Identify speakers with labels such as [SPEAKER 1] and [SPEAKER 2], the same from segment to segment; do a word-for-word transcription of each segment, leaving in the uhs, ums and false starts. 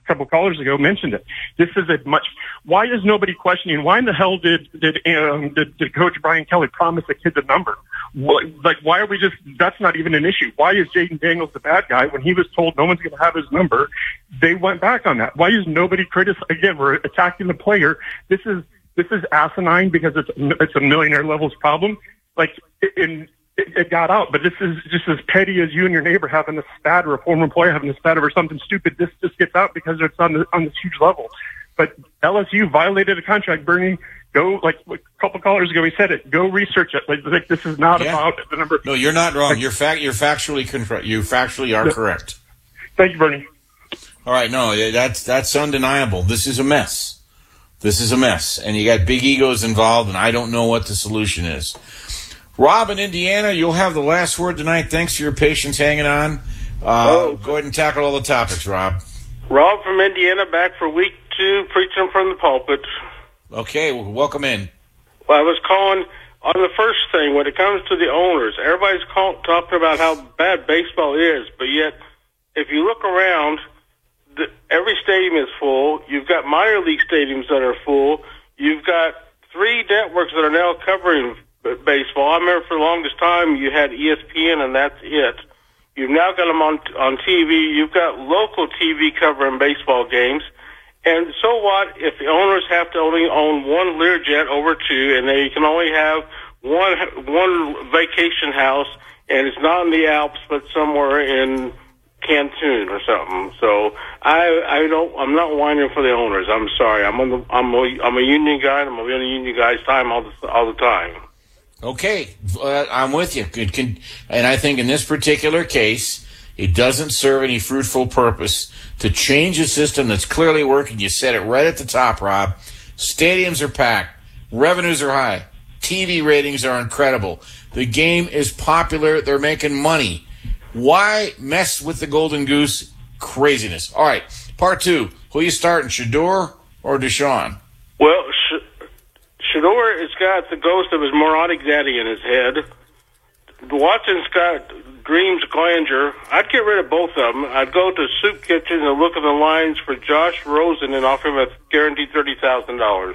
[SPEAKER 1] couple callers ago mentioned it. This is a much. Why is nobody questioning? Why in the hell did did um, did, did Coach Brian Kelly promise the kids a number? What, like, why are we just? That's not even an issue. Why is Jaden Daniels the bad guy when he was told no one's going to have his number? They went back on that. Why is nobody criticizing? Again, we're attacking the player. This is this is asinine because it's it's a millionaire levels problem. Like in. It, it got out, but this is just as petty as you and your neighbor having a spat or a former employee having a spat over something stupid. This just gets out because it's on the, on this huge level. But L S U violated a contract. Bernie, go, like a couple callers ago, he said it. Go research it. Like, like this is not
[SPEAKER 2] yeah.
[SPEAKER 1] about the number.
[SPEAKER 2] No, you're not wrong. Like, you're fact. You're factually correct. You factually are
[SPEAKER 1] yeah.
[SPEAKER 2] correct.
[SPEAKER 1] Thank you, Bernie.
[SPEAKER 2] All right, no, that's that's undeniable. This is a mess. This is a mess, and you got big egos involved, and I don't know what the solution is. Rob in Indiana, you'll have the last word tonight. Thanks for your patience hanging on. Uh, oh. Go ahead and tackle all the topics, Rob.
[SPEAKER 3] Rob from Indiana, back for week two, preaching from the pulpit.
[SPEAKER 2] Okay, well, welcome in.
[SPEAKER 3] Well, I was calling on the first thing, when it comes to the owners. Everybody's call, talking about how bad baseball is, but yet, if you look around, the, every stadium is full. You've got minor league stadiums that are full. You've got three networks that are now covering baseball. I remember for the longest time you had E S P N and that's it. You've now got them on on T V. You've got local T V covering baseball games. And so what if the owners have to only own one Learjet over two, and they can only have one one vacation house, and it's not in the Alps but somewhere in Cancun or something. So I I don't I'm not whining for the owners. I'm sorry. I'm on the I'm a, I'm a union guy. And I'm on the union guy's time all the all the time.
[SPEAKER 2] Okay, uh, I'm with you. It can, and I think in this particular case, it doesn't serve any fruitful purpose to change a system that's clearly working. You said it right at the top, Rob. Stadiums are packed. Revenues are high. T V ratings are incredible. The game is popular. They're making money. Why mess with the Golden Goose? Craziness. All right, part two. Who you starting, Shedeur or Deshaun?
[SPEAKER 3] Well, sh- Shedeur has got the ghost of his moronic daddy in his head. Watson's got Dreams Glanger. I'd get rid of both of them. I'd go to Soup Kitchen and look at the lines for Josh Rosen and offer him a guaranteed thirty thousand dollars.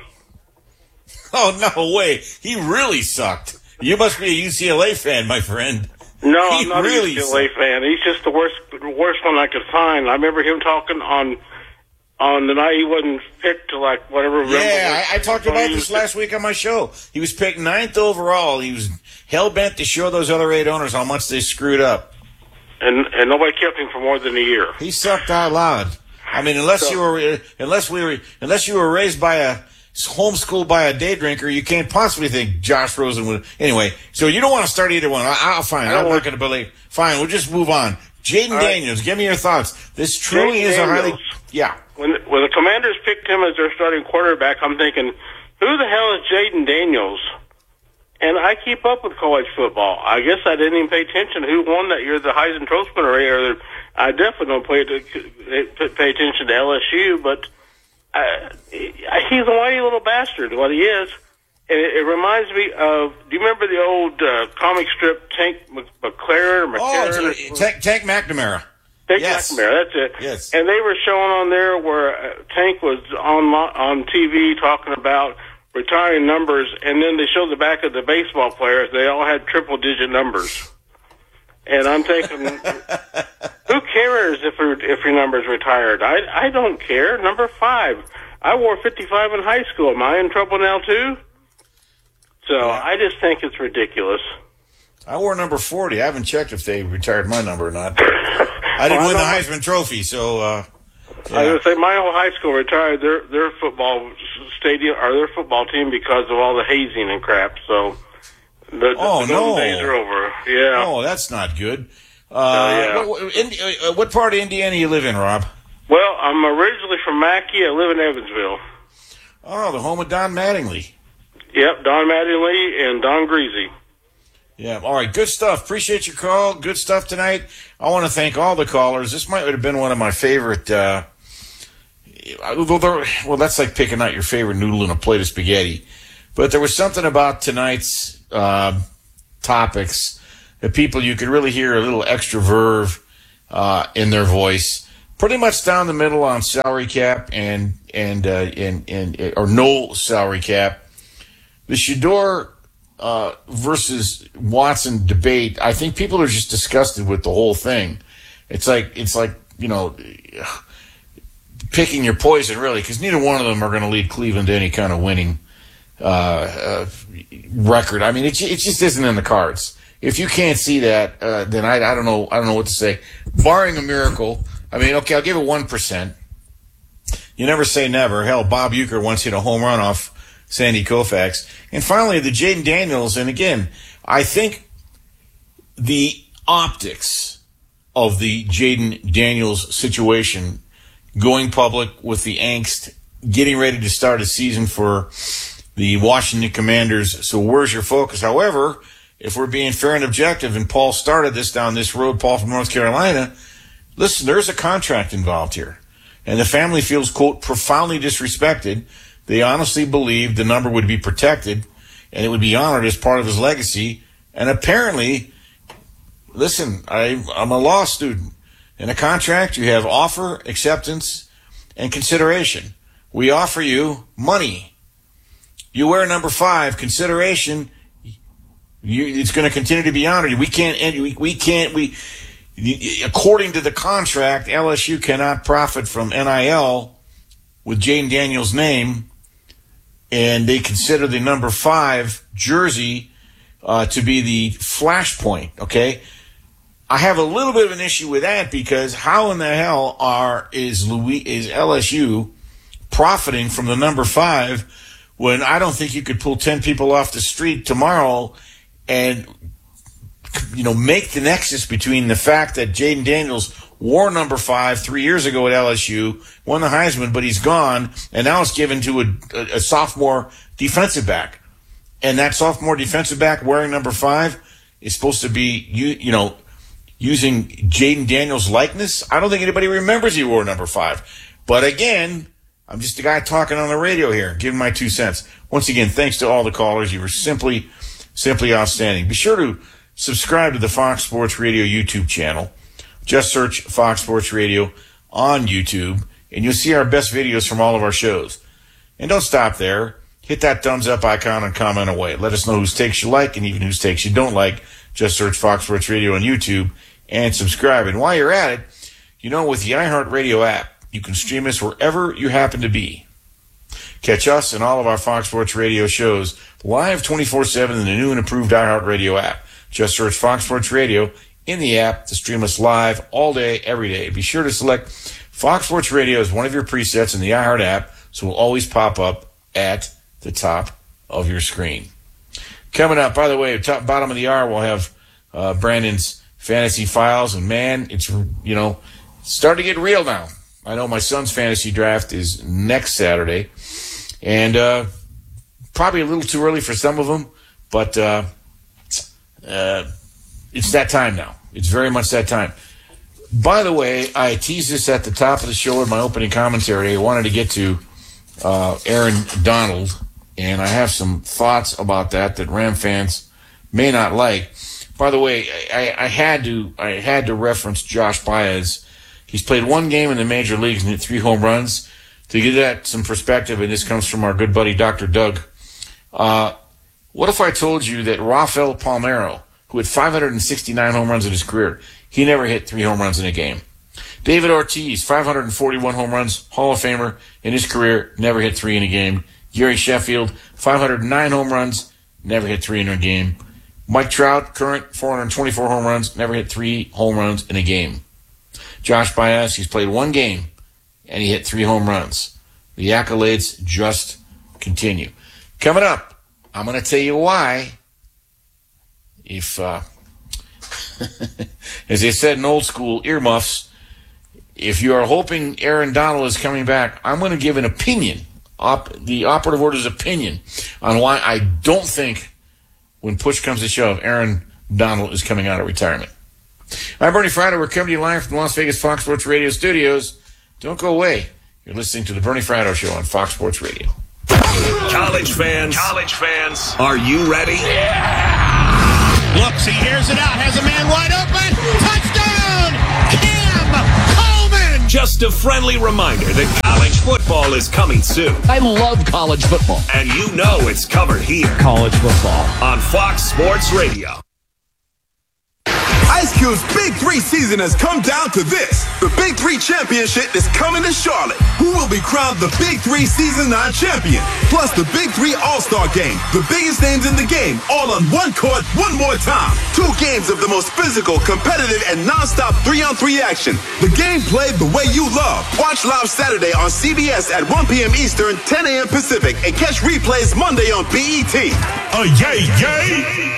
[SPEAKER 2] Oh, no way. He really sucked. You must be a U C L A fan, my friend.
[SPEAKER 3] No,
[SPEAKER 2] he
[SPEAKER 3] I'm not
[SPEAKER 2] really
[SPEAKER 3] a U C L A sucked. fan. He's just the worst, worst one I could find. I remember him talking on on the night he wasn't picked to, like, whatever.
[SPEAKER 2] Yeah, I, I talked about this last week on my show. He was picked ninth overall. He was hell-bent to show those other eight owners how much they screwed up.
[SPEAKER 3] And and nobody kept him for more than a year.
[SPEAKER 2] He sucked out loud. I mean, unless so, you were unless we were unless you were raised by a homeschooled by a day drinker, you can't possibly think Josh Rosen would. Anyway, so you don't want to start either one. I, I'll fine. I'm not going to believe. Fine, we'll just move on. Jaden right. Daniels, give me your thoughts. This truly Jaden is Daniels. a highly yeah.
[SPEAKER 3] When when the Commanders picked him as their starting quarterback, I'm thinking, who the hell is Jaden Daniels? And I keep up with college football. I guess I didn't even pay attention to who won that year, the Heisman Trophy winner. Or I definitely don't pay, to, pay attention to L S U, but uh, he's a whiny little bastard, what he is. And it, it reminds me of, do you remember the old uh, comic strip Tank McLaren? Or
[SPEAKER 2] oh, Tank, Tank McNamara.
[SPEAKER 3] Tank
[SPEAKER 2] yes.
[SPEAKER 3] McNamara, that's it.
[SPEAKER 2] Yes.
[SPEAKER 3] And they were showing on there where uh, Tank was on on T V talking about retiring numbers, and then they showed the back of the baseball players. They all had triple-digit numbers. And I'm thinking, who cares if your, if your number's retired? I, I don't care. Number five. I wore fifty-five in high school. Am I in trouble now, too? So yeah. I just think it's ridiculous.
[SPEAKER 2] I wore number forty. I haven't checked if they retired my number or not. I didn't well, win I the Heisman Trophy, so... Uh, yeah.
[SPEAKER 3] I was going to say, my whole high school retired their their football stadium or their football team because of all the hazing and crap. So the,
[SPEAKER 2] oh,
[SPEAKER 3] the
[SPEAKER 2] no.
[SPEAKER 3] days are over. Yeah.
[SPEAKER 2] Oh, that's not good. Uh,
[SPEAKER 3] uh, yeah.
[SPEAKER 2] what, in, uh, what part of Indiana you live in, Rob?
[SPEAKER 3] Well, I'm originally from Mackey. I live in Evansville.
[SPEAKER 2] Oh, the home of Don Mattingly.
[SPEAKER 3] Yep, Don Mattingly and Don Greasy.
[SPEAKER 2] Yeah, all right, good stuff. Appreciate your call. Good stuff tonight. I want to thank all the callers. This might have been one of my favorite. Uh, well, that's like picking out your favorite noodle in a plate of spaghetti. But there was something about tonight's uh, topics that people, you could really hear a little extra verve uh, in their voice. pretty much down the middle on salary cap and and uh, and and or no salary cap. The Shedeur uh, versus Watson debate, I think people are just disgusted with the whole thing. It's like it's like you know picking your poison, really, because neither one of them are going to lead Cleveland to any kind of winning uh, uh, record. I mean, it it just isn't in the cards. If you can't see that, uh, then I I don't know I don't know what to say. Barring a miracle. I mean, okay, I'll give it one percent. You never say never. Hell, Bob Uecker once hit a home run off Sandy Koufax. And finally, the Jaden Daniels. And again, I think the optics of the Jaden Daniels situation, going public with the angst, getting ready to start a season for the Washington Commanders. So where's your focus? However, if we're being fair and objective, and Paul started this down this road, Paul from North Carolina, listen, there's a contract involved here. And the family feels, quote, profoundly disrespected. They honestly believed the number would be protected and it would be honored as part of his legacy. And apparently, listen, I, I'm a law student. In a contract, you have offer, acceptance, and consideration. We offer you money. You wear number five, consideration. You, it's going to continue to be honored. We can't, we, we can't, we, according to the contract, L S U cannot profit from N I L with Jaden Daniels' name, and they consider the number five jersey uh, to be the flashpoint, okay? I have a little bit of an issue with that because how in the hell are is Louis is L S U profiting from the number five when I don't think you could pull ten people off the street tomorrow and you know make the nexus between the fact that Jaden Daniels wore number five three years ago at L S U, won the Heisman, but he's gone, and now it's given to a, a, a sophomore defensive back, and that sophomore defensive back wearing number five is supposed to be you you know. using Jaden Daniels' likeness. I don't think anybody remembers he wore number five. But again, I'm just a guy talking on the radio here, giving my two cents. Once again, thanks to all the callers. You were simply, simply outstanding. Be sure to subscribe to the Fox Sports Radio YouTube channel. Just search Fox Sports Radio on YouTube, and you'll see our best videos from all of our shows. And don't stop there. Hit that thumbs up icon and comment away. Let us know whose takes you like and even whose takes you don't like. Just search Fox Sports Radio on YouTube and subscribe. And while you're at it, you know, with the iHeartRadio app, you can stream us wherever you happen to be. Catch us and all of our Fox Sports Radio shows live twenty-four seven in the new and improved iHeartRadio app. Just search Fox Sports Radio in the app to stream us live all day, every day. Be sure to select Fox Sports Radio as one of your presets in the iHeart app, so it will always pop up at the top of your screen. Coming up, by the way, top bottom of the hour, we'll have uh, Brandon's Fantasy Files, and man, it's, you know, starting to get real now. I know my son's fantasy draft is next Saturday, and uh, probably a little too early for some of them, but uh, uh, it's that time now. It's very much that time. By the way, I teased this at the top of the show in my opening commentary. I wanted to get to uh, Aaron Donald, and I have some thoughts about that that Ram fans may not like. By the way, I, I had to I had to reference Josh Baez. He's played one game in the major leagues and hit three home runs. To give that some perspective, and this comes from our good buddy Doctor Doug. Uh, what if I told you that Rafael Palmeiro, who had five hundred sixty-nine home runs in his career, he never hit three home runs in a game? David Ortiz, five hundred forty-one home runs, Hall of Famer in his career, never hit three in a game. Gary Sheffield, five hundred nine home runs, never hit three in a game. Mike Trout, current four hundred twenty-four home runs, never hit three home runs in a game. Josh Baez, he's played one game, and he hit three home runs. The accolades just continue. Coming up, I'm going to tell you why. If, uh, as they said in old school, earmuffs, if you are hoping Aaron Donald is coming back, I'm going to give an opinion, op- the operative word is opinion, on why I don't think, when push comes to shove, Aaron Donald is coming out of retirement. I'm Bernie Fratto. We're coming to you live from the Las Vegas Fox Sports Radio studios. Don't go away. You're listening to the Bernie Fratto Show on Fox Sports Radio.
[SPEAKER 4] College fans, college fans, are you ready?
[SPEAKER 5] Yeah! Looks, he hears it out, has a man wide open. Touchdown! Cam Coleman!
[SPEAKER 4] Just a friendly reminder that college football is coming soon.
[SPEAKER 6] I love college football.
[SPEAKER 4] And you know it's covered here.
[SPEAKER 6] College football.
[SPEAKER 4] On Fox Sports Radio.
[SPEAKER 7] Ice Cube's Big Three season has come down to this. The Big Three Championship is coming to Charlotte. Who will be crowned the Big Three Season nine champion? Plus the Big Three All-Star Game. The biggest names in the game, all on one court, one more time. Two games of the most physical, competitive, and non-stop three-on-three action. The game played the way you love. Watch live Saturday on C B S at one p.m. Eastern, ten a.m. Pacific, and catch replays Monday on B E T.
[SPEAKER 5] Oh, yay, yay!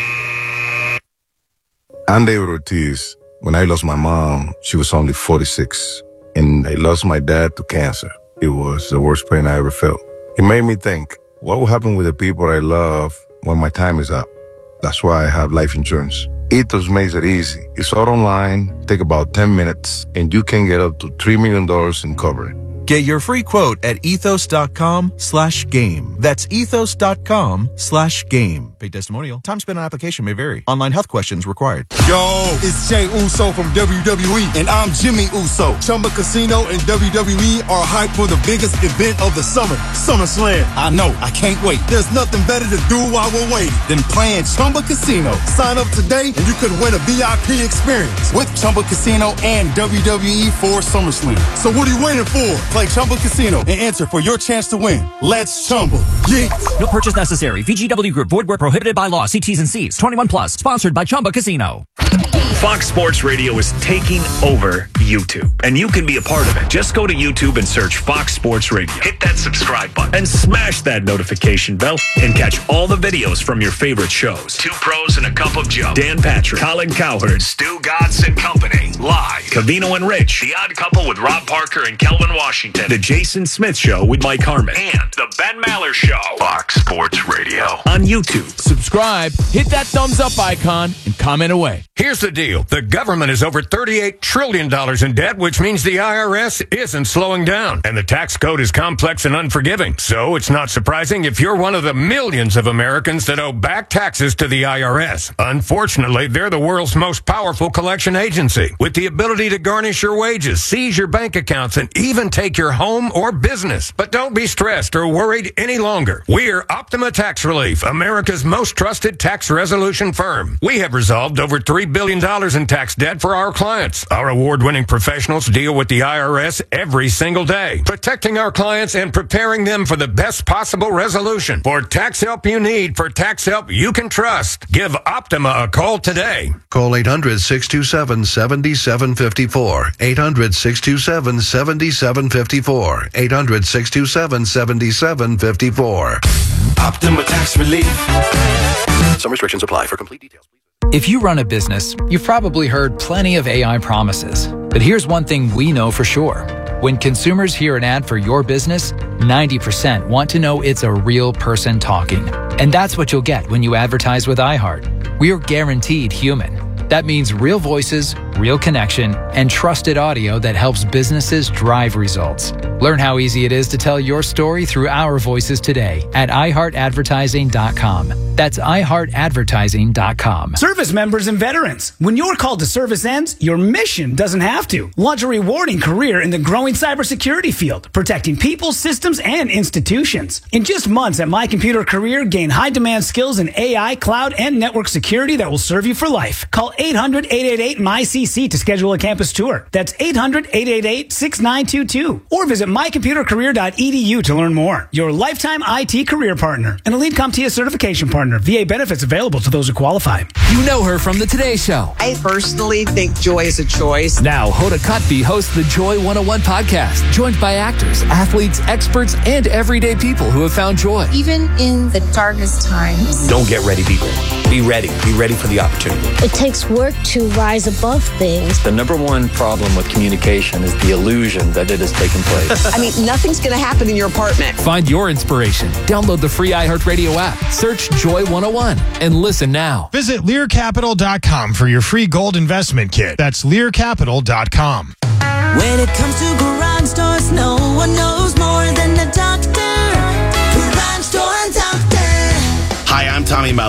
[SPEAKER 8] I'm David Ortiz. When I lost my mom, she was only forty-six. And I lost my dad to cancer. It was the worst pain I ever felt. It made me think, what will happen with the people I love when my time is up? That's why I have life insurance. Ethos makes it easy. It's all online, take about ten minutes, and you can get up to three million dollars in coverage.
[SPEAKER 9] Get your free quote at ethos.com slash game. That's ethos.com slash game. Paid testimonial. Time spent on application may vary. Online health questions required.
[SPEAKER 10] Yo, it's Jay Uso from W W E, and I'm Jimmy Uso. Chumba Casino and W W E are hyped for the biggest event of the summer, SummerSlam. I know, I can't wait. There's nothing better to do while we're waiting than playing Chumba Casino. Sign up today, and you could win a V I P experience with Chumba Casino and W W E for SummerSlam. So what are you waiting for? Play Chumba Casino and enter for your chance to win. Let's Chumba. Yeah.
[SPEAKER 11] No purchase necessary. V G W Group. Void where prohibited by law. See T's and C's. twenty-one plus. Sponsored by Chumba Casino.
[SPEAKER 4] Fox Sports Radio is taking over YouTube, and you can be a part of it. Just go to YouTube and search Fox Sports Radio. Hit that subscribe button and smash that notification bell and catch all the videos from your favorite shows. Two Pros and a Cup of Joe. Dan Patrick, Colin Cowherd, Stu Godson Company. Live. Cavino and Rich. The Odd Couple with Rob Parker and Kelvin Washington. The Jason Smith Show with Mike Harmon. And The Ben Maller Show. Fox Sports Radio. On YouTube.
[SPEAKER 6] Subscribe, hit that thumbs up icon, and comment away.
[SPEAKER 12] Here's the deal. The government is over thirty-eight trillion dollars in debt, which means the I R S isn't slowing down. And the tax code is complex and unforgiving. So it's not surprising if you're one of the millions of Americans that owe back taxes to the I R S. Unfortunately, they're the world's most powerful collection agency, with the ability to garnish your wages, seize your bank accounts, and even take your home or business. But don't be stressed or worried any longer. We're Optima Tax Relief, America's most trusted tax resolution firm. We have resolved over three billion dollars in tax debt for our clients. Our award-winning professionals deal with the I R S every single day, protecting our clients and preparing them for the best possible resolution. For tax help you need, for tax help you can trust, give Optima a call today.
[SPEAKER 13] Call eight hundred, six two seven, seven seven five four. eight hundred, six two seven, seven seven five four. eight hundred, six two seven, seven seven five four.
[SPEAKER 7] Optima Tax Relief.
[SPEAKER 13] Some restrictions apply. For complete details, please.
[SPEAKER 14] If you run a business, you've probably heard plenty of A I promises. But here's one thing we know for sure. When consumers hear an ad for your business, ninety percent want to know it's a real person talking. And that's what you'll get when you advertise with iHeart. We're guaranteed human. That means real voices, real connection, and trusted audio that helps businesses drive results. Learn how easy it is to tell your story through our voices today at i heart advertising dot com. That's i heart advertising dot com.
[SPEAKER 15] Service members and veterans, when your call to service ends, your mission doesn't have to. Launch a rewarding career in the growing cybersecurity field, protecting people, systems, and institutions. In just months at My Computer Career, gain high-demand skills in A I, cloud, and network security that will serve you for life. Call eight hundred, eight eight eight, M Y C C to schedule a campus tour. That's eight hundred, eight eight eight, six nine two two. Or visit my computer career dot e d u to learn more. Your lifetime I T career partner. An Elite CompTIA certification partner. V A benefits available to those who qualify.
[SPEAKER 6] You know her from the Today Show.
[SPEAKER 16] I personally think joy is a choice.
[SPEAKER 6] Now, Hoda Kotb hosts the Joy one oh one podcast, joined by actors, athletes, experts, and everyday people who have found joy.
[SPEAKER 17] Even in the darkest times.
[SPEAKER 18] Don't get ready, be ready. Be ready. Be ready for the opportunity.
[SPEAKER 19] It takes work to rise above things.
[SPEAKER 18] The number one problem with communication is the illusion that it has taken place.
[SPEAKER 16] I mean, nothing's going to happen in your apartment.
[SPEAKER 6] Find your inspiration. Download the free iHeartRadio app. Search Joy one oh one and listen now.
[SPEAKER 20] Visit Lear Capital dot com for your free gold investment kit. That's Lear Capital dot com.
[SPEAKER 21] When it comes to garage doors, no one knows more than the doctor. Garage Door Doctor.
[SPEAKER 22] Hi, I'm Tommy Mello.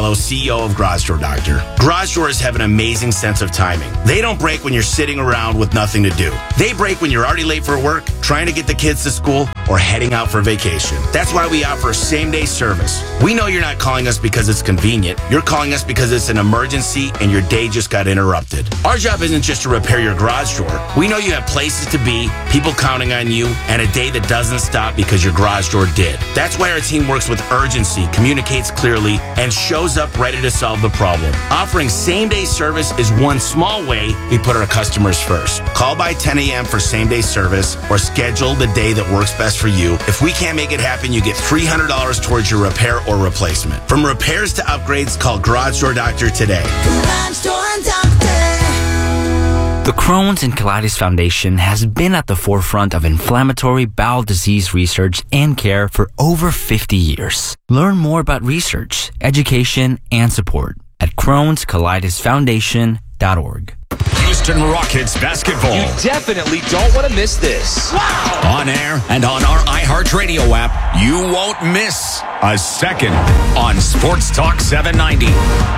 [SPEAKER 1] Mello, C E O of Garage Door Doctor. Garage doors have an amazing sense of timing. They don't break when you're sitting around with nothing to do. They break when you're already late for work, trying to get the kids to school, or heading out for vacation. That's why we offer same-day service. We know you're not calling us because it's convenient. You're calling us because it's an emergency and your day just got interrupted. Our job isn't just to repair your garage door. We know you have places to be, people counting on you, and a day that doesn't stop because your garage door did. That's why our team works with urgency, communicates clearly, and shows up ready to solve the problem. Offering same-day service is one small way we put our customers first. Call by ten a.m. for same-day service or schedule the day that works best for you. If we can't make it happen, you get three hundred dollars towards your repair or replacement. From repairs to upgrades, call Garage Door Doctor today.
[SPEAKER 21] Garage Door Doctor.
[SPEAKER 22] The Crohn's and Colitis Foundation has been at the forefront of inflammatory bowel disease research and care for over fifty years. Learn more about research, education, and support at crohns colitis foundation dot org.
[SPEAKER 23] Houston Rockets basketball.
[SPEAKER 24] You definitely don't want to miss this.
[SPEAKER 23] Wow! On air and on our iHeartRadio app, you won't miss a second on Sports Talk seven ninety.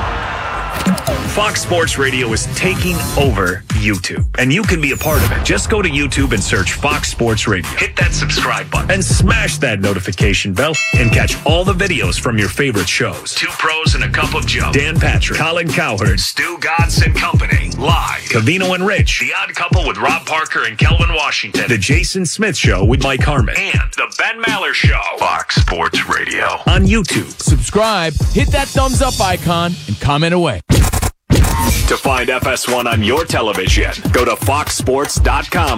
[SPEAKER 4] Fox Sports Radio is taking over YouTube, and you can be a part of it. Just go to YouTube and search Fox Sports Radio. Hit that subscribe button and smash that notification bell and catch all the videos from your favorite shows. Two Pros and a Cup of Joe. Dan Patrick, Colin Cowherd, Stu Godson and Company. Live. Covino and Rich. The Odd Couple with Rob Parker and Kelvin Washington. The Jason Smith Show with Mike Harmon. And The Ben Maller Show. Fox Sports Radio. On YouTube.
[SPEAKER 24] Subscribe, hit that thumbs up icon, and comment away.
[SPEAKER 4] To find F S one on your television, go to fox sports dot com